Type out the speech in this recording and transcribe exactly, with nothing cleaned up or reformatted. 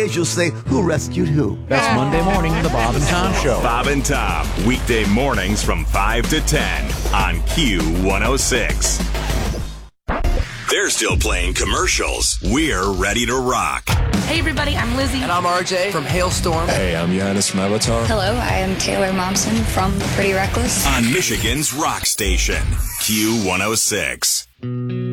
Mondays, you'll say, who rescued who? That's Monday morning, the Bob and Tom Show. Bob and Tom, weekday mornings from five to ten on Q one oh six. They're still playing commercials. We're ready to rock. Hey, everybody, I'm Lizzie. And I'm R J from Hailstorm. Hey, I'm Johannes from Avatar. Hello, I am Taylor Momsen from Pretty Reckless. On Michigan's rock station, Q one oh six.